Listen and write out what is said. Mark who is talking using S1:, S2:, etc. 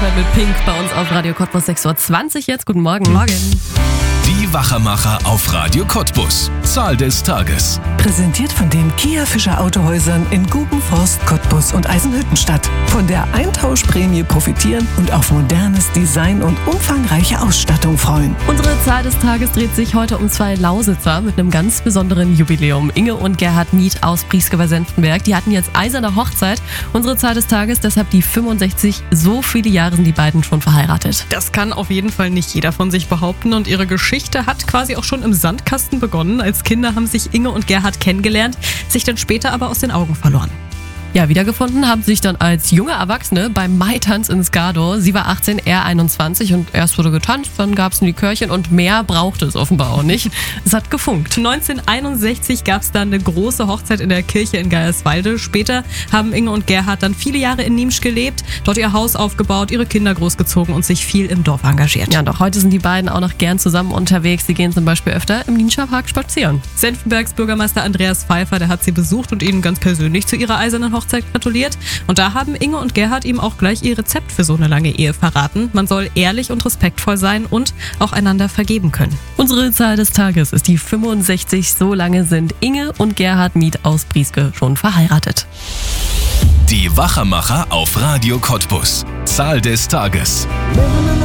S1: Stefan mit Pink bei uns auf Radio Cottbus 6.20 Uhr jetzt. Guten Morgen.
S2: Morgen.
S3: Die Wachermacher auf Radio Cottbus. Zahl des Tages.
S2: Präsentiert von den Kia Fischer Autohäusern in Gubenforst, Cottbus und Eisenhüttenstadt. Von der Eintauschprämie profitieren und auf modernes Design und umfangreiche Ausstattung freuen.
S1: Unsere Zahl des Tages dreht sich heute um zwei Lausitzer mit einem ganz besonderen Jubiläum. Inge und Gerhard Mieth aus Prieske bei Senftenberg, die hatten jetzt eiserne Hochzeit. Unsere Zahl des Tages, deshalb die 65. So viele Jahre sind die beiden schon verheiratet.
S4: Das kann auf jeden Fall nicht jeder von sich behaupten und ihre Geschichte hat quasi auch schon im Sandkasten begonnen. Als Kinder haben sich Inge und Gerhard kennengelernt, sich dann später aber aus den Augen verloren.
S1: Ja, wiedergefunden haben sie sich dann als junge Erwachsene beim Maitanz in Skador. Sie war 18, er 21 und erst wurde getanzt, dann gab es ein Likörchen und mehr brauchte es offenbar auch nicht. Es hat gefunkt.
S4: 1961 gab es dann eine große Hochzeit in der Kirche in Geierswalde. Später haben Inge und Gerhard dann viele Jahre in Niemsch gelebt, dort ihr Haus aufgebaut, ihre Kinder großgezogen und sich viel im Dorf engagiert.
S1: Ja, und auch heute sind die beiden auch noch gern zusammen unterwegs. Sie gehen zum Beispiel öfter im Niemscher Park spazieren.
S4: Senftenbergs Bürgermeister Andreas Pfeiffer, der hat sie besucht und ihnen ganz persönlich zu ihrer eisernen Hochzeit gratuliert. Und da haben Inge und Gerhard ihm auch gleich ihr Rezept für so eine lange Ehe verraten. Man soll ehrlich und respektvoll sein und auch einander vergeben können.
S1: Unsere Zahl des Tages ist die 65. So lange sind Inge und Gerhard Mieth aus Prieske schon verheiratet.
S3: Die Wachermacher auf Radio Cottbus. Zahl des Tages.